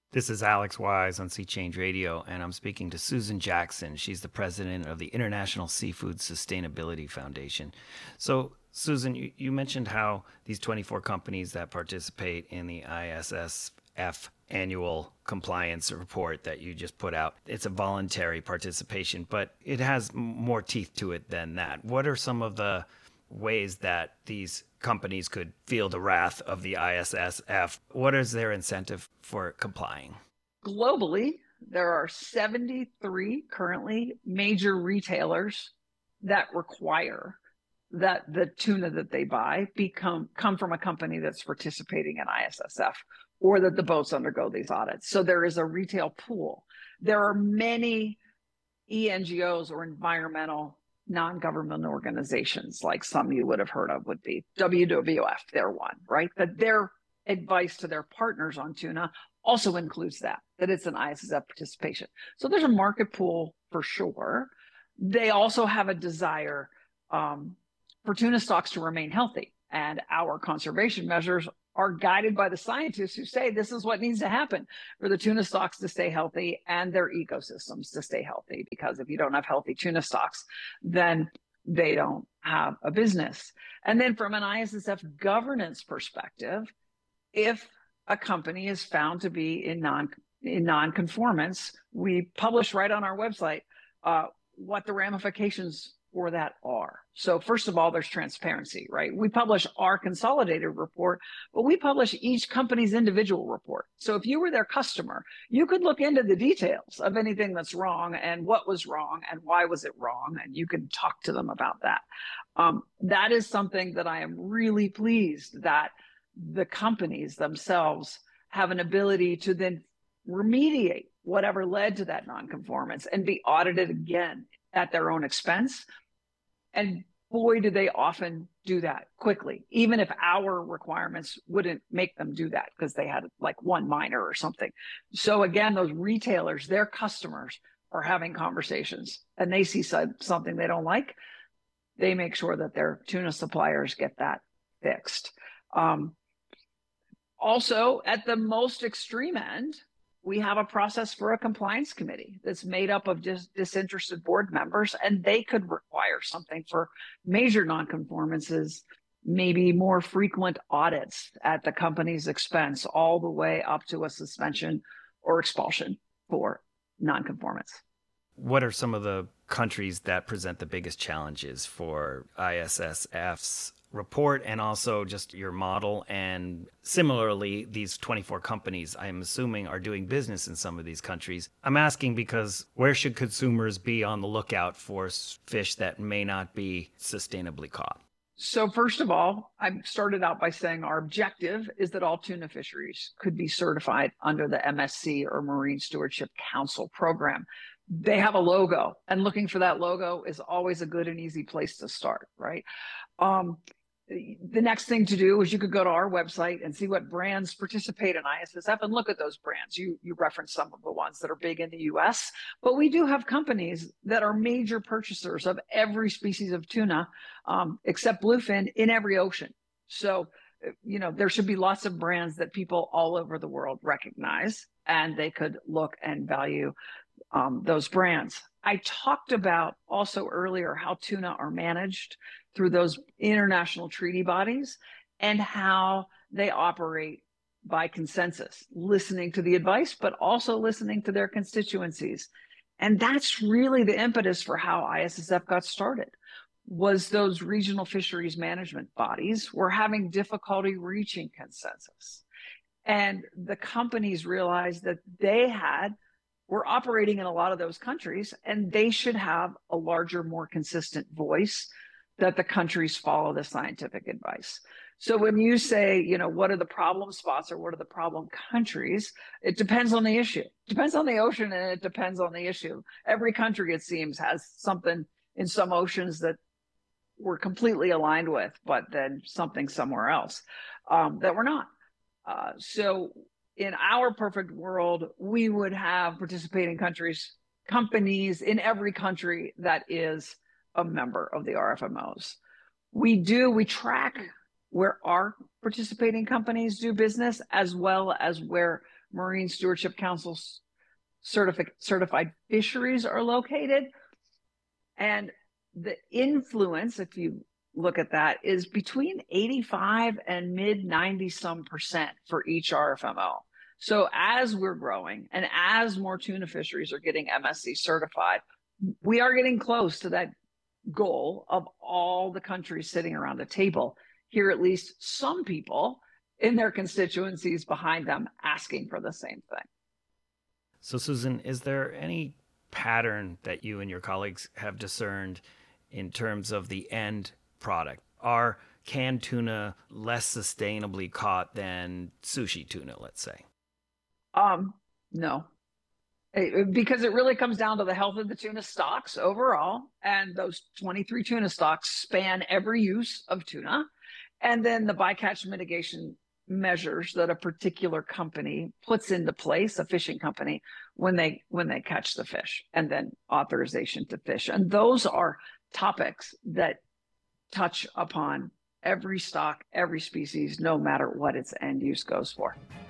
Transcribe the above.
This is Alex Wise on Sea Change Radio, and I'm speaking to Susan Jackson. She's the president of the International Seafood Sustainability Foundation. So, Susan, you mentioned how these 24 companies that participate in the ISSF annual compliance report that you just put out, it's a voluntary participation, but it has more teeth to it than that. What are some of the ways that these companies could feel the wrath of the ISSF? What is their incentive for complying? Globally, there are 73 currently major retailers that require that the tuna that they buy come from a company that's participating in ISSF, or that the boats undergo these audits. So there is a retail pool. There are many ENGOs, or environmental non-government organizations, like some you would have heard of would be WWF. They're one, right? That their advice to their partners on tuna also includes that it's an ISSF participation. So there's a market pool for sure. They also have a desire for tuna stocks to remain healthy, and our conservation measures are guided by the scientists who say this is what needs to happen for the tuna stocks to stay healthy and their ecosystems to stay healthy. Because if you don't have healthy tuna stocks, then they don't have a business. And then from an ISSF governance perspective, if a company is found to be in non-conformance, we publish right on our website what the ramifications for that are. So first of all, there's transparency, right? We publish our consolidated report, but we publish each company's individual report. So if you were their customer, you could look into the details of anything that's wrong and what was wrong and why was it wrong, and you can talk to them about that. That is something that I am really pleased that the companies themselves have an ability to then remediate whatever led to that nonconformance and be audited again at their own expense. And boy, do they often do that quickly, even if our requirements wouldn't make them do that because they had like one minor or something. So again, those retailers, their customers are having conversations, and they see something they don't like. They make sure that their tuna suppliers get that fixed. Also, at the most extreme end, we have a process for a compliance committee that's made up of disinterested board members, and they could require something for major nonconformances, maybe more frequent audits at the company's expense, all the way up to a suspension or expulsion for nonconformance. What are some of the countries that present the biggest challenges for ISSF's report, and also just your model? And similarly, these 24 companies, I'm assuming, are doing business in some of these countries. I'm asking because where should consumers be on the lookout for fish that may not be sustainably caught? So first of all, I started out by saying our objective is that all tuna fisheries could be certified under the MSC, or Marine Stewardship Council program. They have a logo, and looking for that logo is always a good and easy place to start, right? The next thing to do is you could go to our website and see what brands participate in ISSF and look at those brands. You referenced some of the ones that are big in the US, but we do have companies that are major purchasers of every species of tuna, except bluefin, in every ocean. So, there should be lots of brands that people all over the world recognize, and they could look and value those brands. I talked about also earlier how tuna are managed through those international treaty bodies and how they operate by consensus, listening to the advice, but also listening to their constituencies. And that's really the impetus for how ISSF got started, was those regional fisheries management bodies were having difficulty reaching consensus. And the companies realized that were operating in a lot of those countries, and they should have a larger, more consistent voice, that the countries follow the scientific advice. So when you say, what are the problem spots or what are the problem countries, it depends on the issue. It depends on the ocean, and it depends on the issue. Every country, it seems, has something in some oceans that we're completely aligned with, but then something somewhere else that we're not. So in our perfect world, we would have participating companies in every country that is a member of the RFMOs. We track where our participating companies do business, as well as where Marine Stewardship Council certified fisheries are located. And the influence, if you look at that, is between 85 and mid 90 some percent for each RFMO. So as we're growing and as more tuna fisheries are getting MSC certified, we are getting close to that goal of all the countries sitting around a table, hear at least some people in their constituencies behind them asking for the same thing. So, Susan, is there any pattern that you and your colleagues have discerned in terms of the end product? Are canned tuna less sustainably caught than sushi tuna, let's say? No, because it really comes down to the health of the tuna stocks overall. And those 23 tuna stocks span every use of tuna. And then the bycatch mitigation measures that a particular company puts into place, a fishing company, when they catch the fish, and then authorization to fish. And those are topics that touch upon every stock, every species, no matter what its end use goes for.